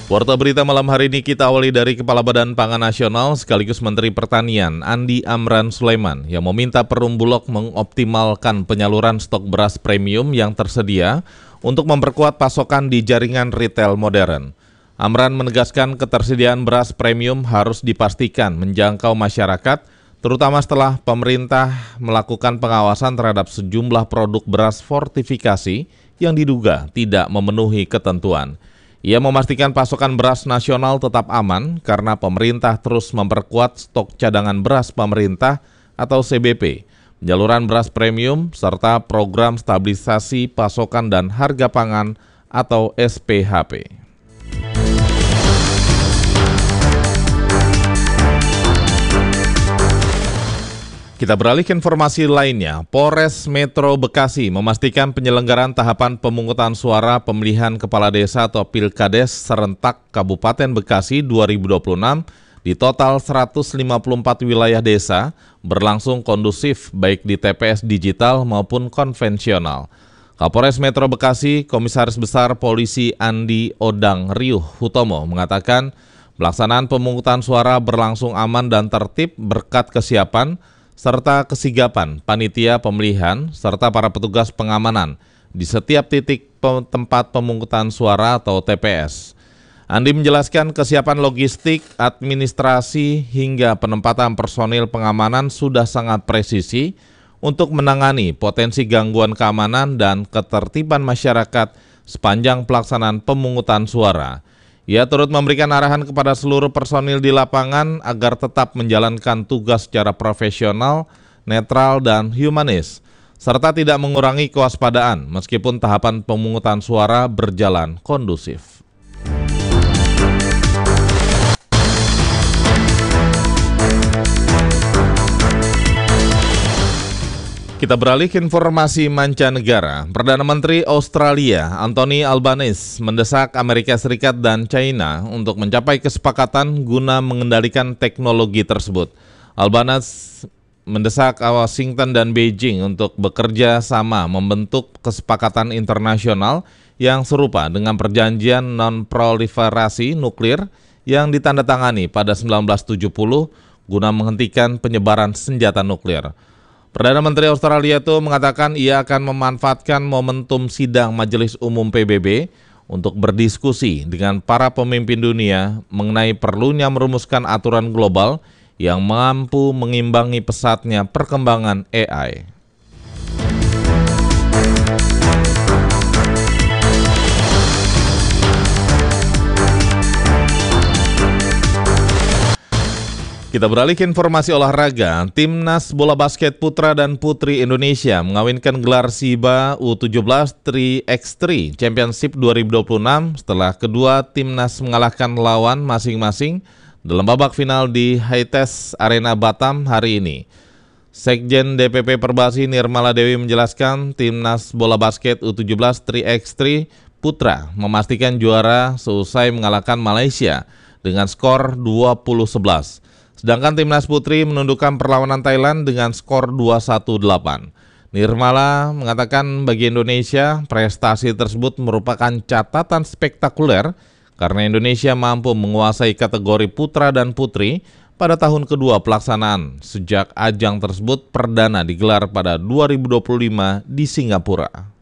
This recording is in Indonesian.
Warta berita malam hari ini kita awali dari Kepala Badan Pangan Nasional sekaligus Menteri Pertanian Andi Amran Sulaiman yang meminta Perum Bulog mengoptimalkan penyaluran stok beras premium yang tersedia untuk memperkuat pasokan di jaringan retail modern. Amran menegaskan ketersediaan beras premium harus dipastikan menjangkau masyarakat, terutama setelah pemerintah melakukan pengawasan terhadap sejumlah produk beras fortifikasi yang diduga tidak memenuhi ketentuan. Ia memastikan pasokan beras nasional tetap aman karena pemerintah terus memperkuat stok cadangan beras pemerintah atau CBP, penyaluran beras premium, serta program stabilisasi pasokan dan harga pangan atau SPHP. Kita beralih ke informasi lainnya. Polres Metro Bekasi memastikan penyelenggaraan tahapan pemungutan suara pemilihan kepala desa atau Pilkades serentak Kabupaten Bekasi 2026 di total 154 wilayah desa berlangsung kondusif baik di TPS digital maupun konvensional. Kapolres Metro Bekasi, Komisaris Besar Polisi Andi Odang Riuh Hutomo mengatakan pelaksanaan pemungutan suara berlangsung aman dan tertib berkat kesiapan serta kesigapan panitia pemilihan serta para petugas pengamanan di setiap titik tempat pemungutan suara atau TPS. Andi menjelaskan kesiapan logistik, administrasi hingga penempatan personil pengamanan sudah sangat presisi untuk menangani potensi gangguan keamanan dan ketertiban masyarakat sepanjang pelaksanaan pemungutan suara. Ia turut memberikan arahan kepada seluruh personil di lapangan agar tetap menjalankan tugas secara profesional, netral, dan humanis, serta tidak mengurangi kewaspadaan meskipun tahapan pemungutan suara berjalan kondusif. Kita beralih ke informasi mancanegara. Perdana Menteri Australia, Anthony Albanese, mendesak Amerika Serikat dan China untuk mencapai kesepakatan guna mengendalikan teknologi tersebut. Albanese mendesak Washington dan Beijing untuk bekerja sama membentuk kesepakatan internasional yang serupa dengan perjanjian non-proliferasi nuklir yang ditandatangani pada 1970 guna menghentikan penyebaran senjata nuklir. Perdana Menteri Australia itu mengatakan ia akan memanfaatkan momentum sidang Majelis Umum PBB untuk berdiskusi dengan para pemimpin dunia mengenai perlunya merumuskan aturan global yang mampu mengimbangi pesatnya perkembangan AI. Kita beralih ke informasi olahraga. Timnas bola basket putra dan putri Indonesia mengawinkan gelar SIBA U17 3x3 Championship 2026 setelah kedua timnas mengalahkan lawan masing-masing dalam babak final di Hites Arena Batam hari ini. Sekjen DPP Perbasi Nirmala Dewi menjelaskan timnas bola basket U17 3x3 putra memastikan juara seusai mengalahkan Malaysia dengan skor 20-11. Sedangkan timnas putri menundukkan perlawanan Thailand dengan skor 2-1-8. Nirmala mengatakan bagi Indonesia, prestasi tersebut merupakan catatan spektakuler karena Indonesia mampu menguasai kategori putra dan putri pada tahun kedua pelaksanaan sejak ajang tersebut perdana digelar pada 2025 di Singapura.